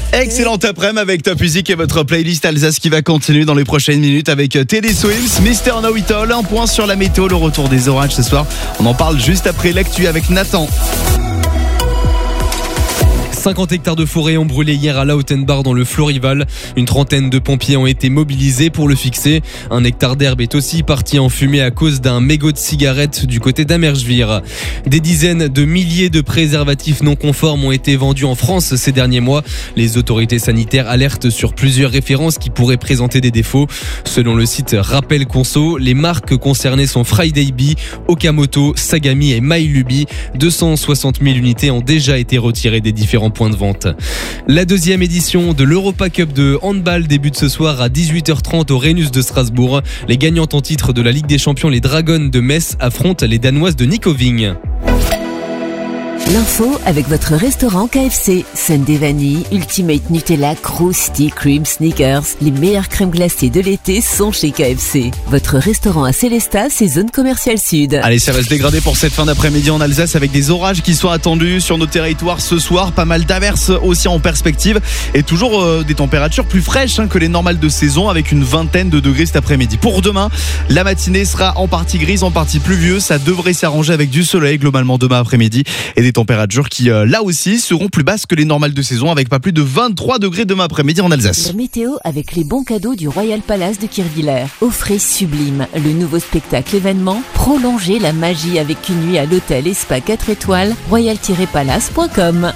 Excellente après-midi avec Top Music et votre playlist Alsace qui va continuer dans les prochaines minutes avec Teddy Swims, Mr. Know It All. Un point sur la météo, le retour des orages ce soir. On en parle juste après l'actu avec Nathan. 50 hectares de forêt ont brûlé hier à Lautenbach dans le Florival. Une trentaine de pompiers ont été mobilisés pour le fixer. 1 hectare d'herbe est aussi parti en fumée à cause d'un mégot de cigarette du côté d'Amersvire. Des dizaines de milliers de préservatifs non conformes ont été vendus en France ces derniers mois. Les autorités sanitaires alertent sur plusieurs références qui pourraient présenter des défauts. Selon le site Rappel Conso, les marques concernées sont Friday Bee, Okamoto, Sagami et Mylubi. 260 000 unités ont déjà été retirées des différents points de vente. La deuxième édition de l'Europa Cup de handball débute ce soir à 18h30 au Rhenus de Strasbourg. Les gagnantes en titre de la Ligue des Champions, les Dragons de Metz, affrontent les Danoises de Nykøbing. L'info avec votre restaurant KFC. Sundae vanille, Ultimate Nutella, Krusty Cream Sneakers. Les meilleures crèmes glacées de l'été sont chez KFC. Votre restaurant à Célestat, c'est zone commerciale sud. Allez, ça va se dégrader pour cette fin d'après-midi en Alsace avec des orages qui sont attendus sur nos territoires ce soir. Pas mal d'averses aussi en perspective et toujours des températures plus fraîches que les normales de saison avec une vingtaine de degrés cet après-midi. Pour demain, la matinée sera en partie grise, en partie pluvieuse. Ça devrait s'arranger avec du soleil globalement demain après-midi et des températures qui là aussi seront plus basses que les normales de saison avec pas plus de 23 degrés demain après-midi en Alsace. La météo avec les bons cadeaux du Royal Palace de Kirchwiller. Offrez Sublime, le nouveau spectacle événement. Prolongez la magie avec une nuit à l'hôtel et spa 4 étoiles royal-palace.com.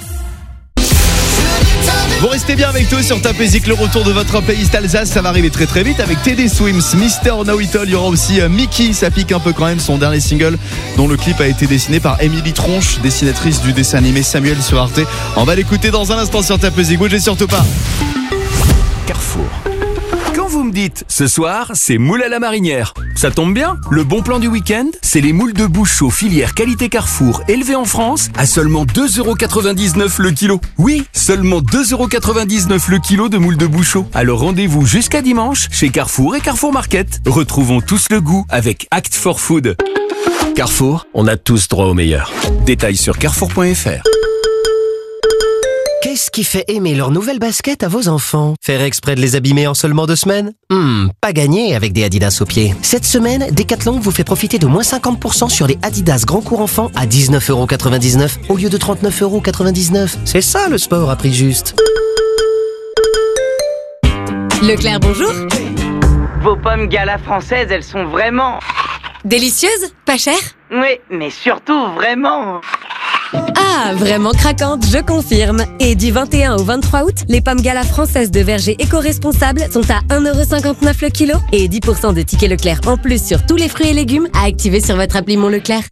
Vous restez bien avec nous sur Top Music, le retour de votre playlist Alsace, ça va arriver très très vite avec Teddy Swims, Mr. Know It All. Il y aura aussi Mickey, ça pique un peu quand même, son dernier single dont le clip a été dessiné par Émilie Tronche, dessinatrice du dessin animé Samuel sur Arte. On va l'écouter dans un instant sur Top Music, bougez surtout pas. Carrefour. Quand vous me dites ce soir, c'est moule à la marinière, ça tombe bien. Le bon plan du week-end, c'est les moules de Bouchot filière qualité Carrefour, élevées en France à seulement 2,99€ le kilo. Oui, seulement 2,99€ le kilo de moules de Bouchot. Alors rendez-vous jusqu'à dimanche chez Carrefour et Carrefour Market. Retrouvons tous le goût avec Act for Food. Carrefour, on a tous droit au meilleur. Détails sur carrefour.fr. Qu'est-ce qui fait aimer leur nouvelle basket à vos enfants? Faire exprès de les abîmer en seulement 2 semaines? Pas gagné avec des Adidas aux pieds. Cette semaine, Decathlon vous fait profiter de moins 50% sur les Adidas Grand Court Enfant à 19,99€ au lieu de 39,99€. C'est ça le sport à prix juste. Leclerc, bonjour. Vos pommes Gala françaises, elles sont vraiment... Délicieuses? Pas chères? Oui, mais surtout vraiment... Ah, vraiment craquante, je confirme. Et du 21 au 23 août, les pommes Gala françaises de verger éco-responsables sont à 1,59€ le kilo et 10% de tickets Leclerc en plus sur tous les fruits et légumes à activer sur votre appli Mon Leclerc.